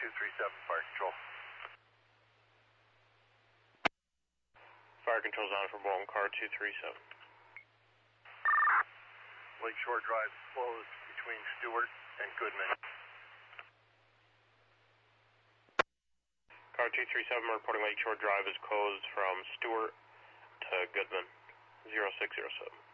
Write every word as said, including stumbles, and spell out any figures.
two three seven, fire control. Fire control's on for Bolton, car two three seven. Lakeshore Drive is closed between Stewart and Goodman. Car two three seven reporting Lakeshore Drive is closed from Stewart to Goodman, zero six zero seven.